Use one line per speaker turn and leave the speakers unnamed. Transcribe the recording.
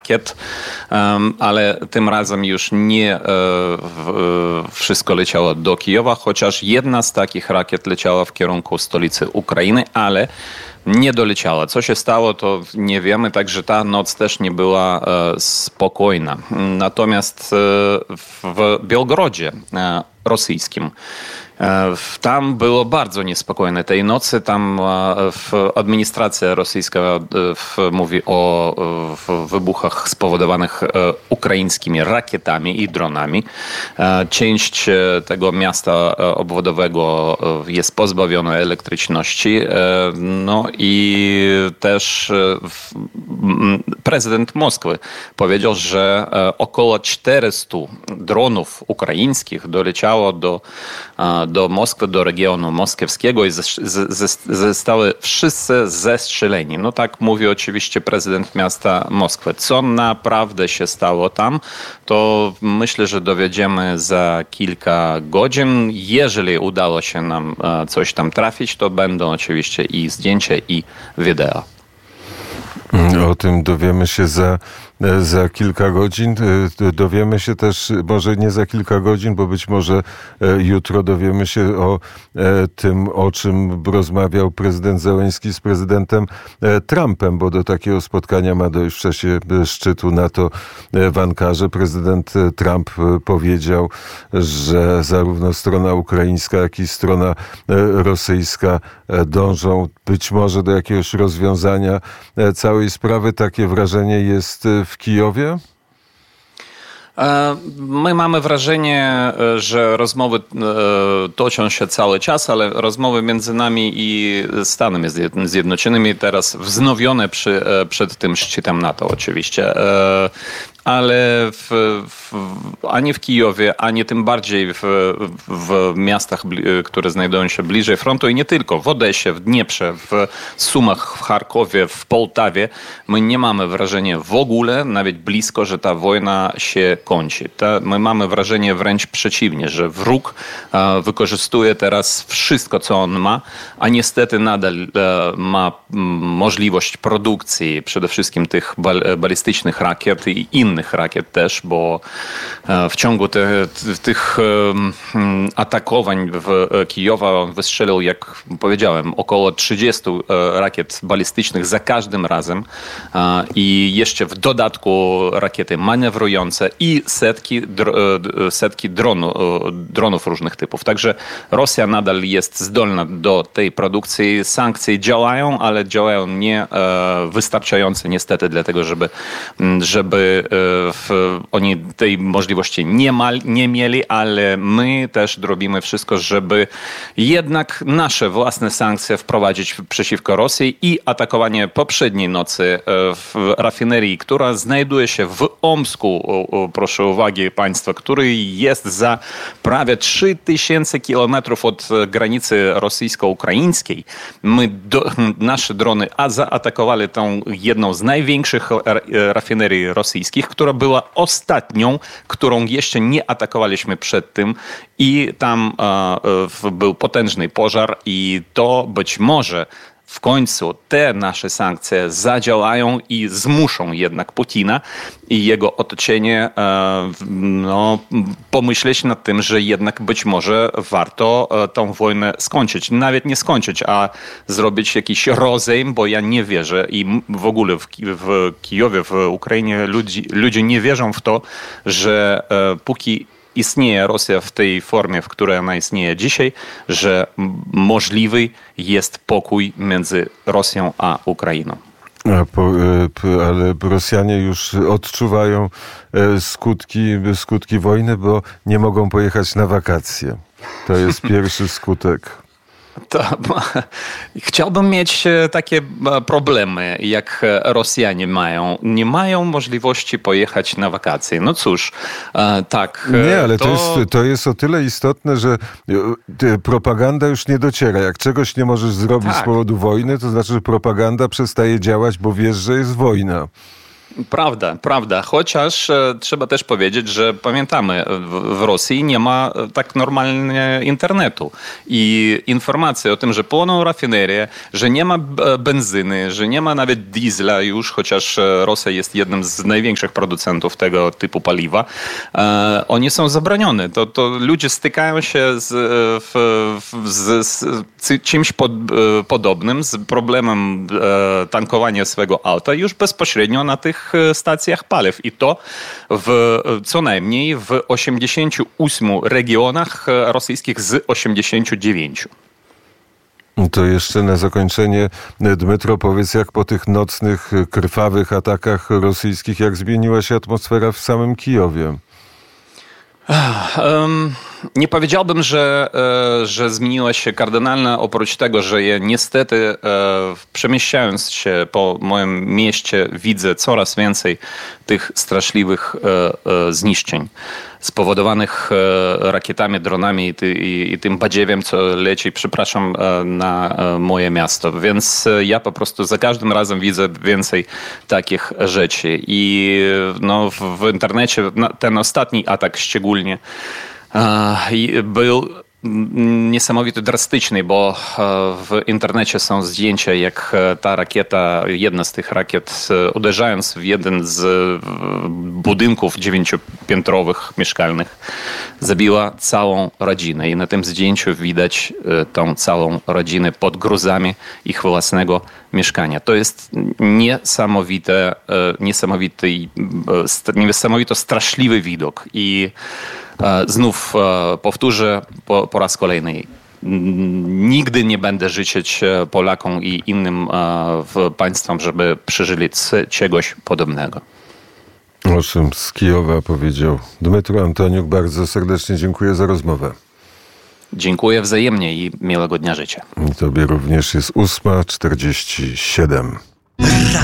rakiet, ale tym razem już nie wszystko leciało do Kijowa, chociaż jedna z takich rakiet leciała w kierunku stolicy Ukrainy, ale nie doleciała. Co się stało, to nie wiemy, także ta noc też nie była spokojna. Natomiast w Białgorodzie rosyjskim tam było bardzo niespokojne tej nocy. Tam administracja rosyjska mówi o wybuchach spowodowanych ukraińskimi rakietami i dronami. Część tego miasta obwodowego jest pozbawiona elektryczności. No i też prezydent Moskwy powiedział, że około 400 dronów ukraińskich doleciało do Moskwy, do regionu moskiewskiego i zostały wszyscy zestrzeleni. No tak mówi oczywiście prezydent miasta Moskwy. Co naprawdę się stało tam, to myślę, że dowiedziemy za kilka godzin. Jeżeli udało się nam coś tam trafić, to będą oczywiście i zdjęcia, i wideo.
O tym dowiemy się za kilka godzin. Dowiemy się też, może nie za kilka godzin, bo być może jutro dowiemy się o tym, o czym rozmawiał prezydent Zełenski z prezydentem Trumpem, bo do takiego spotkania ma dojść w czasie szczytu NATO w Ankarze. Prezydent Trump powiedział, że zarówno strona ukraińska, jak i strona rosyjska dążą być może do jakiegoś rozwiązania całej sprawy. Takie wrażenie jest w Kijowie?
My mamy wrażenie, że rozmowy toczą się cały czas, ale rozmowy między nami i Stanami Zjednoczonymi teraz wznowione przed tym szczytem NATO oczywiście. Ale ani w Kijowie, ani tym bardziej w miastach, które znajdują się bliżej frontu i nie tylko, w Odesie, w Dnieprze, w Sumach, w Charkowie, w Połtawie, my nie mamy wrażenia w ogóle, nawet blisko, że ta wojna się kończy. My mamy wrażenie wręcz przeciwnie, że wróg wykorzystuje teraz wszystko, co on ma, a niestety nadal ma możliwość produkcji przede wszystkim tych balistycznych rakiet i innych rakiet też, bo w ciągu tych atakowań w Kijowa wystrzelił, jak powiedziałem, około 30 rakiet balistycznych za każdym razem i jeszcze w dodatku rakiety manewrujące i setki dronów różnych typów. Także Rosja nadal jest zdolna do tej produkcji. Sankcje działają, ale działają nie wystarczająco niestety dlatego, żeby oni tej możliwości nie mieli, ale my też robimy wszystko, żeby jednak nasze własne sankcje wprowadzić przeciwko Rosji i atakowanie poprzedniej nocy w rafinerii, która znajduje się w Omsku, proszę uwagi Państwa, który jest za prawie 3000 kilometrów od granicy rosyjsko-ukraińskiej. Nasze drony zaatakowali tą jedną z największych rafinerii rosyjskich, która była ostatnią, którą jeszcze nie atakowaliśmy przed tym i tam był potężny pożar i to być może w końcu te nasze sankcje zadziałają i zmuszą jednak Putina i jego otoczenie pomyśleć nad tym, że jednak być może warto tą wojnę skończyć. Nawet nie skończyć, a zrobić jakiś rozejm, bo ja nie wierzę i w ogóle w Kijowie, w Ukrainie ludzie nie wierzą w to, że póki istnieje Rosja w tej formie, w której ona istnieje dzisiaj, że możliwy jest pokój między Rosją a Ukrainą.
Ale Rosjanie już odczuwają skutki wojny, bo nie mogą pojechać na wakacje. To jest pierwszy skutek.
Chciałbym mieć takie problemy, jak Rosjanie mają. Nie mają możliwości pojechać na wakacje. No cóż, tak.
Nie, ale to jest o tyle istotne, że propaganda już nie dociera. Jak czegoś nie możesz zrobić z powodu wojny, to znaczy, że propaganda przestaje działać, bo wiesz, że jest wojna.
Prawda. Chociaż trzeba też powiedzieć, że pamiętamy, w Rosji nie ma tak normalnie internetu. I informacje o tym, że płoną rafinerie, że nie ma benzyny, że nie ma nawet diesla już, chociaż Rosja jest jednym z największych producentów tego typu paliwa, one są zabronione. To ludzie stykają się z czymś podobnym, z problemem tankowania swego auta już bezpośrednio na tych stacjach paliw i to co najmniej w 88 regionach rosyjskich z 89.
To jeszcze na zakończenie, Dmytro, powiedz, jak po tych nocnych, krwawych atakach rosyjskich, jak zmieniła się atmosfera w samym Kijowie?
Nie powiedziałbym, że zmieniła się kardynalnie, oprócz tego, że ja niestety przemieszczając się po moim mieście widzę coraz więcej tych straszliwych zniszczeń spowodowanych rakietami, dronami i tym badziewiem, co leci, na moje miasto. Więc ja po prostu za każdym razem widzę więcej takich rzeczy. I w internecie ten ostatni atak szczególnie był niesamowite drastyczny, bo w internecie są zdjęcia, jak ta rakieta, jedna z tych rakiet, uderzając w jeden z budynków 9-piętrowych mieszkalnych, zabiła całą rodzinę. I na tym zdjęciu widać tą całą rodzinę pod gruzami ich własnego mieszkania. To jest niesamowito straszliwy widok. I znów powtórzę po raz kolejny. Nigdy nie będę życzyć Polakom i innym państwom, żeby przeżyli czegoś podobnego.
O czym z Kijowa powiedział Dmytro Antoniuk. Bardzo serdecznie dziękuję za rozmowę.
Dziękuję wzajemnie i miłego dnia życia.
I tobie również. Jest 8:47.